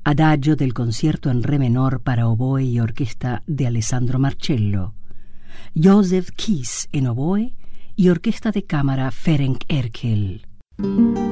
Adagio del concierto en re menor para oboe y orquesta de Alessandro Marcello. Joseph Kies en oboe y orquesta de cámara Ferenc Erkel.